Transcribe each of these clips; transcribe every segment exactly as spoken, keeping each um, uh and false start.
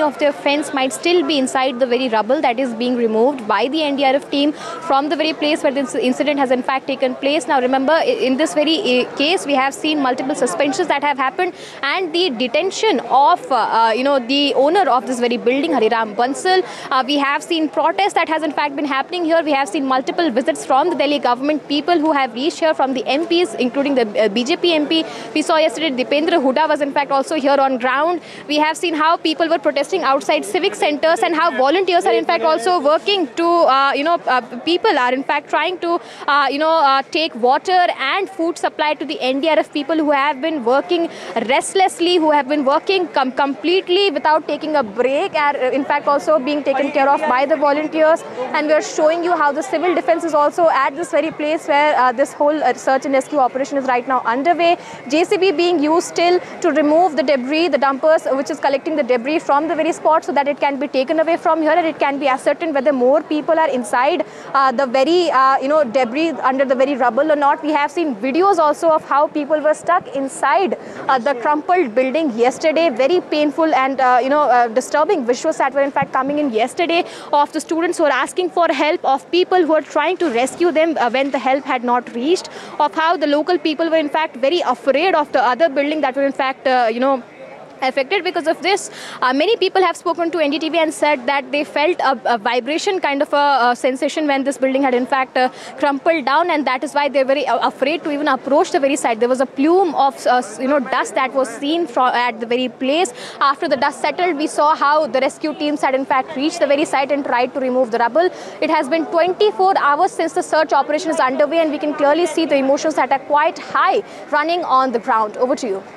of their fence might still be inside the very rubble that is being removed by the N D R F team from the very place where this incident has in fact taken place. Now remember, in this very case, we have seen multiple suspensions that have happened and the detention of, uh, uh, you know, the owner of this very building, Hariram Bansal. Uh, we have seen protests that has in fact been happening here. We have seen multiple visits from the Delhi government, people who have reached here from the M Ps, including the uh, B J P M P. We saw yesterday Dipendra Hooda was in fact also here on ground. We have seen how people were protesting outside civic centers and how volunteers are in fact also working to, uh, you know, uh, people are in fact trying to, uh, you know, uh, take water and food supply to the N D R F people who have been working restlessly, who have been working com completely without taking a break, and in fact also being taken care of by the volunteers. And we are showing you how the civil defense is also at this very place where uh, this whole uh, search and rescue operation is right now underway. J C B being used still to remove the debris, the dumpers which is collecting the debris from the very spot so that it can be taken away from here and it can be ascertained whether more people are inside uh, the very, uh, you know, debris under the very rubble or not. We have seen videos also of how people were stuck inside uh, the crumpled building yesterday. Very painful and, uh, you know, uh, disturbing visuals that were in fact coming in yesterday of the students who are asking for help, of people who are trying to rescue them uh, when the help had not reached, of how the local people were in fact very afraid of the other building that were in fact, uh, you know, affected because of this. Uh, many people have spoken to N D T V and said that they felt a, a vibration kind of a, a sensation when this building had in fact uh, crumpled down, and that is why they're very uh, afraid to even approach the very site. There was a plume of uh, you know dust that was seen from at the very place. After the dust settled, we saw how the rescue teams had in fact reached the very site and tried to remove the rubble. It has been twenty-four hours since the search operation is underway, and we can clearly see the emotions that are quite high running on the ground. Over to you.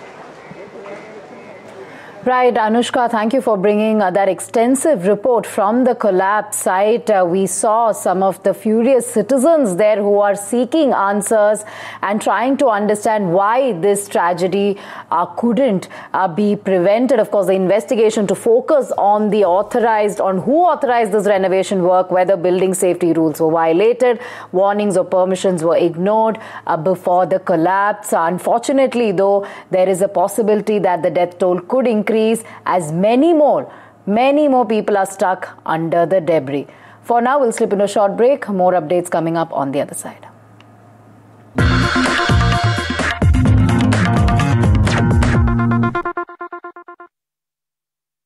Right, Anushka, thank you for bringing uh, that extensive report from the collapse site. Uh, we saw some of the furious citizens there who are seeking answers and trying to understand why this tragedy uh, couldn't uh, be prevented. Of course, the investigation to focus on the authorized, on who authorized this renovation work, whether building safety rules were violated, warnings or permissions were ignored uh, before the collapse. Unfortunately, though, there is a possibility that the death toll could increase as many more, many more people are stuck under the debris. For now, we'll slip into a short break. More updates coming up on the other side.